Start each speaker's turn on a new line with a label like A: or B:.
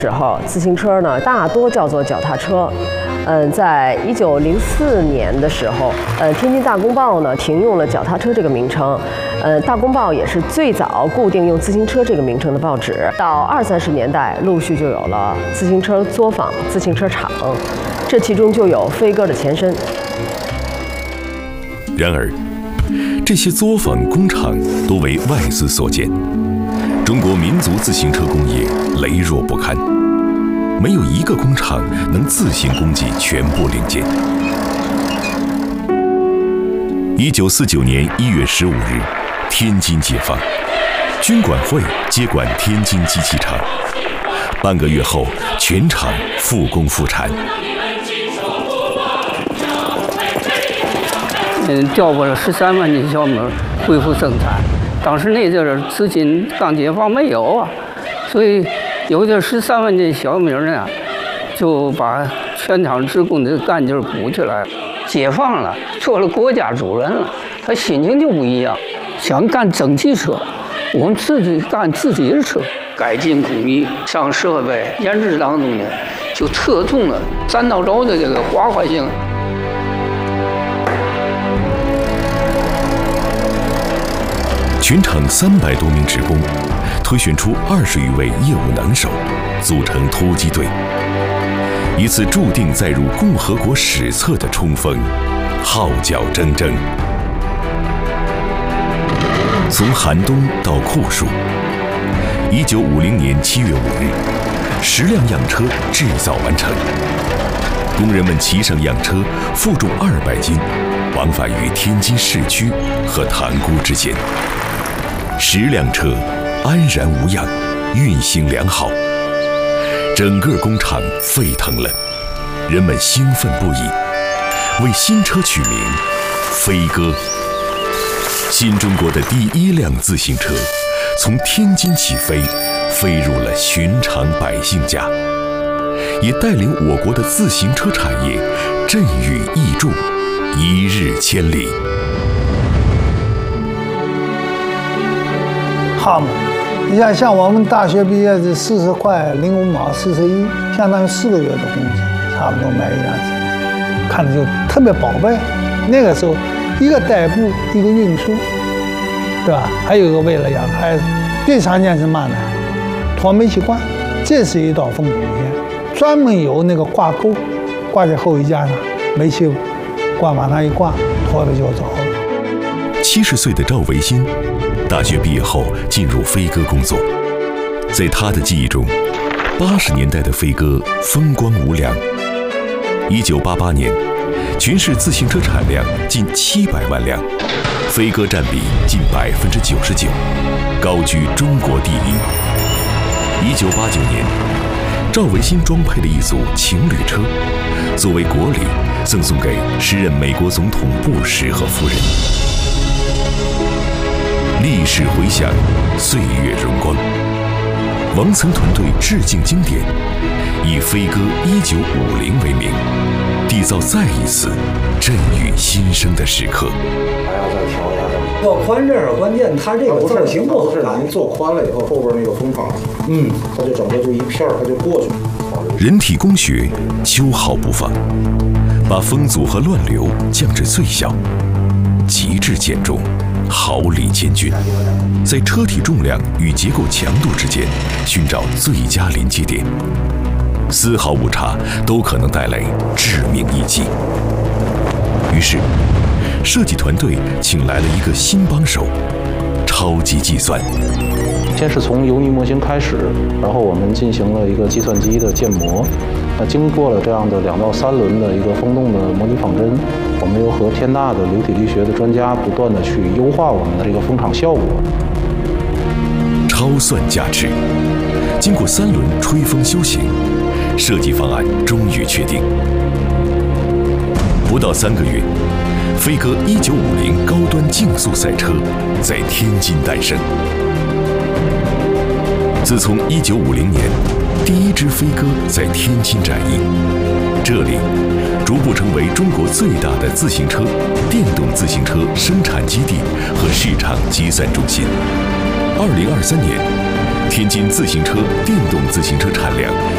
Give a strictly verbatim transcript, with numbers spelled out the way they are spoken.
A: 时候，自行车呢大多叫做脚踏车。嗯，在一九零四年的时候，呃，天津大公报呢停用了脚踏车这个名称。呃，大公报也是最早固定用自行车这个名称的报纸。到二三十年代，陆续就有了自行车作坊、自行车厂，这其中就有飞鸽的前身。
B: 然而，这些作坊工厂多为外资所建，中国民族自行车工业羸弱不堪。没有一个工厂能自行供给全部零件。一九四九年一月十五日，天津解放，军管会接管天津机器厂，半个月后，全厂复工复产。
C: 嗯，调拨了十三万斤小米恢复生产。当时那阵儿资金刚解放没有啊，所以。有这十三万斤小米呢，就把全厂职工的干劲补起来了。解放了，做了国家主人了，他心情就不一样，想干蒸汽车，我们自己干自己的车，改进工艺、上设备研制当中呢，就侧重了三道轴的这个滑快性。
B: 全厂三百多名职工。推选出二十余位业务能手，组成突击队，一次注定载入共和国史册的冲锋，号角铮铮。从寒冬到酷暑，一九五零年七月五日，十辆样车制造完成，工人们骑上样车，负重二百斤，往返于天津市区和塘沽之间。十辆车。安然无恙，运行良好，整个工厂沸腾了，人们兴奋不已，为新车取名“飞鸽”。新中国的第一辆自行车从天津起飞，飞入了寻常百姓家，也带领我国的自行车产业振羽翼助，一日千里。
D: 哈姆。你看，像我们大学毕业是四十块零五毛，四十一，相当于四个月的工资，差不多买一辆自行车，看着就特别宝贝。那个时候，一个代步，一个运输，对吧？还有一个为了养孩子，最常见是嘛呢？脱煤气罐，这是一道风景线，专门有那个挂钩，挂在后衣架上，煤气罐往上一挂，脱了就走了。
B: 七十岁的赵维新。大学毕业后进入飞鸽工作，在他的记忆中，八十年代的飞鸽风光无两。一九八八年，全市自行车产量近七百万辆，飞鸽占比近百分之九十九，高居中国第一。一九八九年，赵维新装配了一组情侣车，作为国礼赠送给时任美国总统布什和夫人。历史回响，岁月荣光。王曾团队致敬经典，以飞鸽一九五零为名，缔造再一次振宇新生的时刻。
E: 还要再调一下。
F: 做宽这儿关键它这个造型不好看。
E: 您做宽了以后，后边那个风场，嗯，它就整个就一片儿，它就过去了。
B: 人体工学，秋毫不放，把风阻和乱流降至最小，极致减重。毫厘千钧，在车体重量与结构强度之间寻找最佳临界点，丝毫误差都可能带来致命一击。于是，设计团队请来了一个新帮手——超级计算。
G: 先是从油泥模型开始，然后我们进行了一个计算机的建模。那经过了这样的两到三轮的一个风洞的模拟仿真，我们又和天大的流体力学的专家不断的去优化我们的这个风场效果。
B: 超算加持，经过三轮吹风修行，设计方案终于确定。不到三个月，飞鸽一九五零高端竞速赛车在天津诞生。自从一九五零年第一只飞鸽在天津展翼，这里逐步成为中国最大的自行车、电动自行车生产基地和市场集散中心。二零二三年，天津自行车、电动自行车产量